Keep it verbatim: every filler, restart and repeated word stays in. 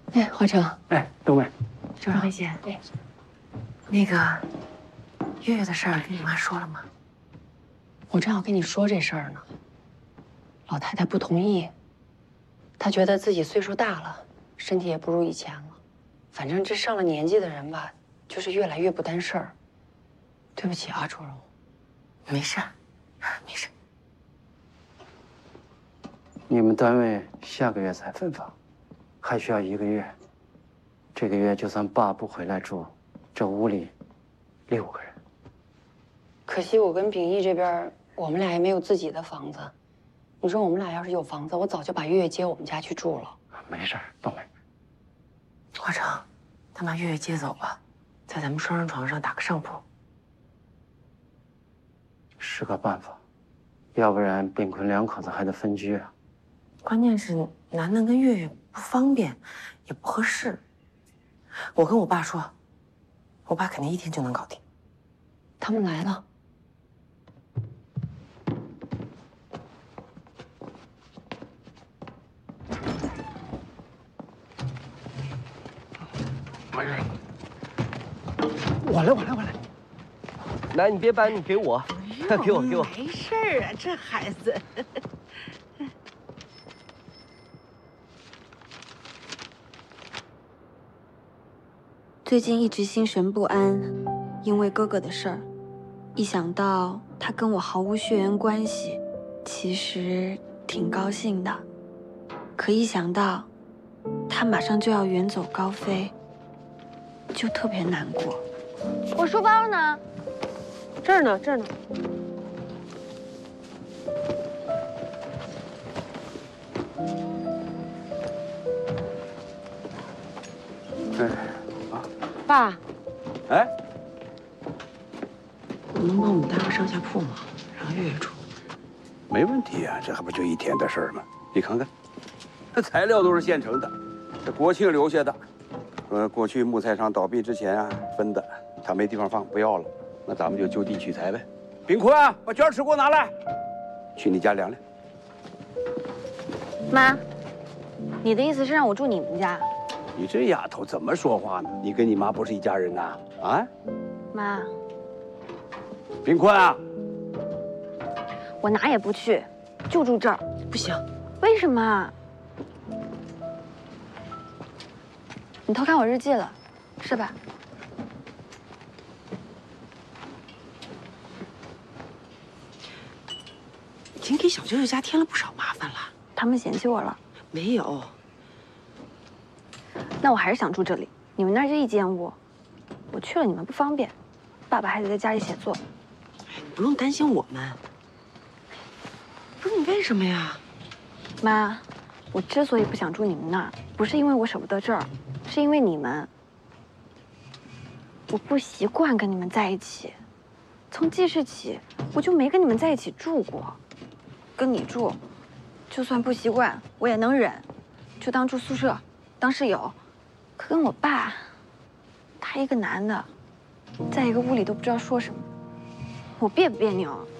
哎，华成， 哎，冬梅， 周长梅姐，哎，那个月月的事儿跟你妈说了吗？ 我正要跟你说这事儿呢。老太太不同意，她觉得自己岁数大了，身体也不如以前了。反正这上了年纪的人吧，就是越来越不担事儿。对不起啊，楚荣。 没事，没事。 你们单位下个月才分房，还需要一个月。这个月就算爸不回来住，这屋里六个人。 可惜我跟秉义这边，我们俩也没有自己的房子。你说我们俩要是有房子，我早就把月月接我们家去住了。 没事，冬梅。 华成，咱把月月接走吧，在咱们双人床上打个上铺。 是个办法，要不然秉坤两口子还得分居啊。 关键是楠楠跟月月不方便，也不合适。我跟我爸说，我爸肯定一天就能搞定。 他们来了。 没事，我来，我来，我来。 来，你别搬，你给我，给我，给我。 没事儿啊，这孩子。 最近一直心神不安，因为哥哥的事儿。一想到他跟我毫无血缘关系，其实挺高兴的。可一想到他马上就要远走高飞，就特别难过。 我书包呢？ 这儿呢，这儿呢。 哎，啊， 爸， 哎， 你能帮我们搭个上下铺吗？让月月住。 没问题啊，这还不就一天的事儿吗？你看看，这材料都是现成的，这国庆留下的。呃，过去木材厂倒闭之前啊分的，他没地方放，不要了，那咱们就就地取材呗。秉坤，把卷尺给我拿来，去你家量量。 妈，你的意思是让我住你们家？ 你这丫头怎么说话呢？你跟你妈不是一家人呐？啊？ 妈， 秉坤啊， 我哪也不去，就住这儿。 不行， 为什么？你偷看我日记了，是吧？ 已经给小舅舅家添了不少麻烦了。 他们嫌弃我了？ 没有。 那我还是想住这里。你们那儿就一间屋，我去了你们不方便，爸爸还得在家里写作。 哎，你不用担心我们。不是你为什么呀？ 妈，我之所以不想住你们那儿，不是因为我舍不得这儿，是因为你们。我不习惯跟你们在一起，从记事起我就没跟你们在一起住过。跟你住，就算不习惯我也能忍，就当住宿舍，当室友。可跟我爸，他一个男的，在一个屋里都不知道说什么，我别不别扭？